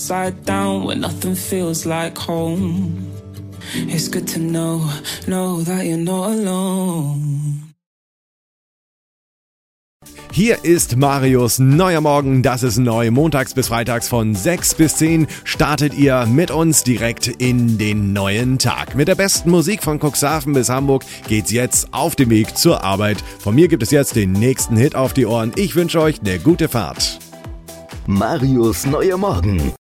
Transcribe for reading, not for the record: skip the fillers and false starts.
upside down when nothing feels like home. It's good to know that you're not alone. Hier ist Marius Neuer Morgen, das ist neu. Montags bis freitags von 6 bis 10 startet ihr mit uns direkt in den neuen Tag. Mit der besten Musik von Cuxhaven bis Hamburg geht's jetzt auf den Weg zur Arbeit. Von mir gibt es jetzt den nächsten Hit auf die Ohren. Ich wünsche euch eine gute Fahrt. Marius Neuer Morgen.